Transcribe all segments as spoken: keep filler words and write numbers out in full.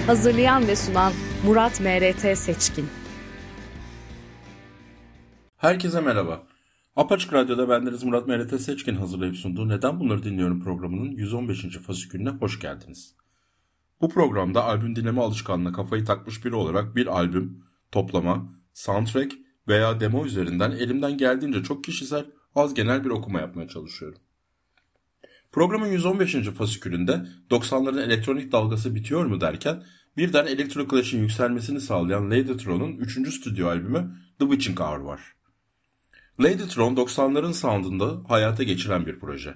Hazırlayan ve sunan Murat M R T Seçkin. Herkese merhaba. Apaçık Radyo'da bendeniz Murat M R T Seçkin hazırlayıp sunduğu Neden Bunları Dinliyorum programının yüz on beşinci fasikülüne hoş geldiniz. Bu programda albüm dinleme alışkanlığına kafayı takmış biri olarak bir albüm, toplama, soundtrack veya demo üzerinden elimden geldiğince çok kişisel, az genel bir okuma yapmaya çalışıyorum. Programın yüz on beşinci fasikülünde doksanların elektronik dalgası bitiyor mu derken birden Electro Clash'in yükselmesini sağlayan Ladytron'un üçüncü stüdyo albümü The Witching Hour var. Ladytron doksanların sound'unda hayata geçiren bir proje.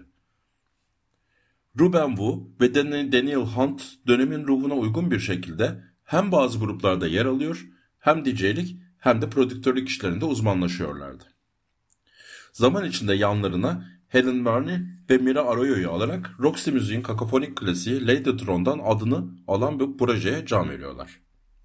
Ruben Wu ve Daniel Hunt dönemin ruhuna uygun bir şekilde hem bazı gruplarda yer alıyor, hem D J'lik hem de prodüktörlük işlerinde uzmanlaşıyorlardı. Zaman içinde yanlarına Helen Marnie ve Mira Arroyo'yu alarak Roxy müziğin kakafonik klasiği Ladytron'dan adını alan bir projeye can veriyorlar.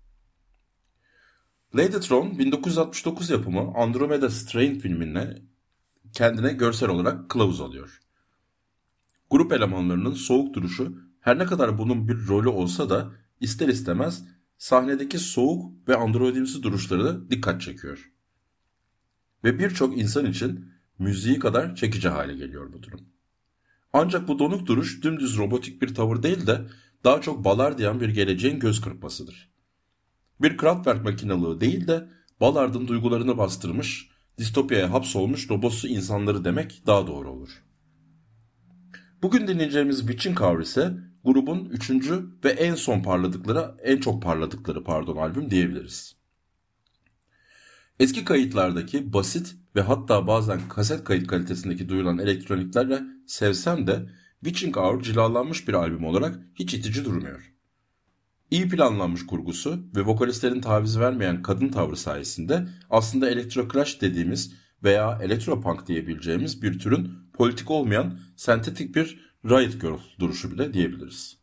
Ladytron bin dokuz yüz altmış dokuz yapımı Andromeda Strain filmine kendine görsel olarak kılavuz alıyor. Grup elemanlarının soğuk duruşu her ne kadar bunun bir rolü olsa da ister istemez sahnedeki soğuk ve androidimsi duruşları da dikkat çekiyor. Ve birçok insan için müziği kadar çekici hale geliyor bu durum. Ancak bu donuk duruş dümdüz robotik bir tavır değil de daha çok Ballardian bir geleceğin göz kırpmasıdır. Bir Kraftwerk makinalığı değil de Ballard'ın duygularını bastırmış, distopyaya hapsolmuş robotsu insanları demek daha doğru olur. Bugün dinleyeceğimiz Witching Hour ise grubun üçüncü ve en son parladıkları, en çok parladıkları pardon albüm diyebiliriz. Eski kayıtlardaki basit ve hatta bazen kaset kayıt kalitesindeki duyulan elektroniklerle sevsem de Witching Hour cilalanmış bir albüm olarak hiç itici durmuyor. İyi planlanmış kurgusu ve vokalistlerin taviz vermeyen kadın tavrı sayesinde aslında Electro Clash dediğimiz veya Electropunk diyebileceğimiz bir türün politik olmayan sentetik bir Riot Girl duruşu bile diyebiliriz.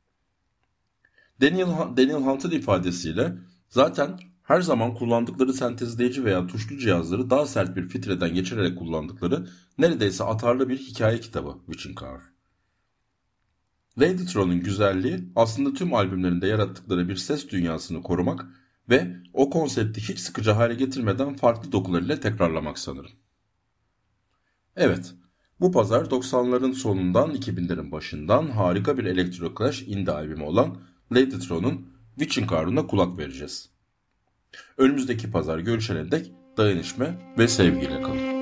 Daniel, Daniel Hunt'ın ifadesiyle zaten her zaman kullandıkları sentezleyici veya tuşlu cihazları daha sert bir filtreden geçirerek kullandıkları neredeyse atarlı bir hikaye kitabı Witching Hour. Ladytron'un güzelliği aslında tüm albümlerinde yarattıkları bir ses dünyasını korumak ve o konsepti hiç sıkıcı hale getirmeden farklı dokularıyla tekrarlamak sanırım. Evet, bu pazar doksanların sonundan iki binlerin başından harika bir Electro Clash indie albümü olan Ladytron'un Witching Hour'una kulak vereceğiz. Önümüzdeki pazar görüşene dek dayanışma ve sevgiyle kalın.